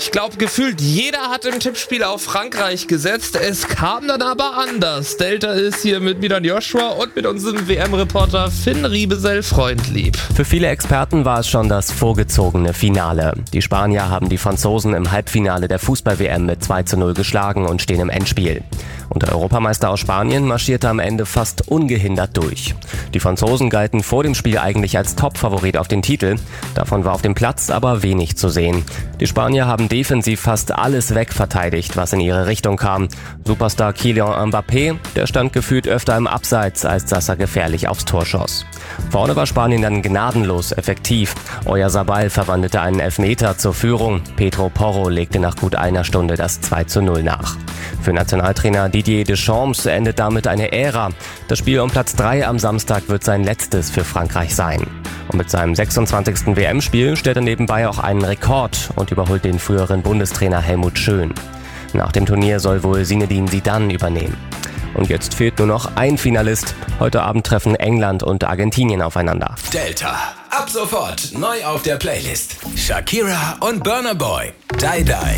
Ich glaube, gefühlt jeder hat im Tippspiel auf Frankreich gesetzt. Es kam dann aber anders. Delta ist hier mit Milan Joshua und mit unserem WM-Reporter Finn Riebesell freundlieb. Für viele Experten war es schon das vorgezogene Finale. Die Spanier haben die Franzosen im Halbfinale der Fußball-WM mit 2:0 geschlagen und stehen im Endspiel. Und der Europameister aus Spanien marschierte am Ende fast ungehindert durch. Die Franzosen galten vor dem Spiel eigentlich als Top-Favorit auf den Titel. Davon war auf dem Platz aber wenig zu sehen. Die Spanier haben defensiv fast alles wegverteidigt, was in ihre Richtung kam. Superstar Kylian Mbappé, der stand gefühlt öfter im Abseits, als dass er gefährlich aufs Tor schoss. Vorne war Spanien dann gnadenlos effektiv. Oyarzabal verwandelte einen Elfmeter zur Führung. Pedro Porro legte nach gut einer Stunde das 2:0 nach. Für Nationaltrainer Didier Deschamps endet damit eine Ära. Das Spiel um Platz 3 am Samstag wird sein letztes für Frankreich sein. Und mit seinem 26. WM-Spiel stellt er nebenbei auch einen Rekord und überholt den früheren Bundestrainer Helmut Schön. Nach dem Turnier soll wohl Zinedine Zidane übernehmen. Und jetzt fehlt nur noch ein Finalist. Heute Abend treffen England und Argentinien aufeinander. Delta. Ab sofort neu auf der Playlist. Shakira und Burna Boy. Die Die.